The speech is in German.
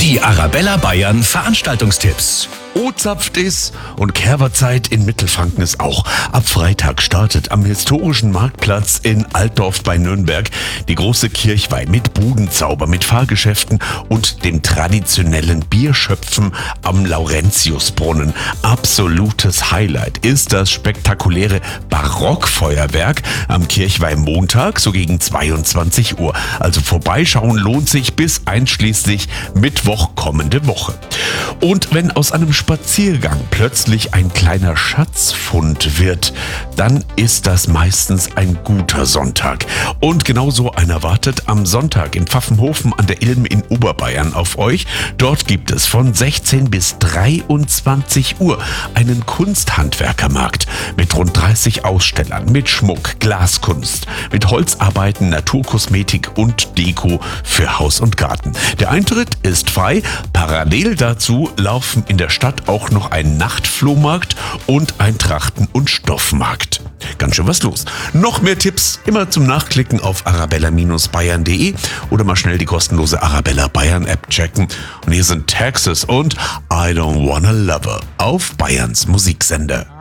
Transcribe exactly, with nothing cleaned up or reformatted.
Die Arabella Bayern Veranstaltungstipps. O-Zapft ist und Kerberzeit in Mittelfranken ist auch. Ab Freitag startet am historischen Marktplatz in Altdorf bei Nürnberg die große Kirchweih mit Budenzauber, mit Fahrgeschäften und dem traditionellen Bierschöpfen am Laurentiusbrunnen. Absolutes Highlight ist das spektakuläre Barockfeuerwerk am Kirchweih-Montag, so gegen zweiundzwanzig Uhr. Also vorbeischauen lohnt sich bis einschließlich Mittwoch kommende Woche. Und wenn aus einem Spaziergang plötzlich ein kleiner Schatzfund wird, dann ist das meistens ein guter Sonntag. Und genau so einer wartet am Sonntag in Pfaffenhofen an der Ilm in Oberbayern auf euch. Dort gibt es von sechzehn bis dreiundzwanzig Uhr einen Kunsthandwerkermarkt mit rund dreißig Ausstellern, mit Schmuck, Glaskunst, mit Holzarbeiten, Naturkosmetik und Deko für Haus und Garten. Der Eintritt ist frei. Parallel dazu laufen in der Stadt auch noch ein Nachtflohmarkt und ein Trachten- und Stoffmarkt. Ganz schön was los. Noch mehr Tipps immer zum Nachklicken auf arabella Bindestrich bayern punkt de oder mal schnell die kostenlose Arabella Bayern App checken. Und hier sind Texas und I Don't Wanna Love Her auf Bayerns Musiksender.